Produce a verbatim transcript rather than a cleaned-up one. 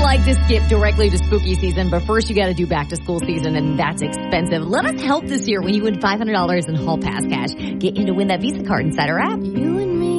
like to skip directly to spooky season, but first you got to do back to school season, and that's expensive. Let us help this year when you win five hundred dollars in Hall Pass cash. Get in to win that Visa card inside our app. You and me.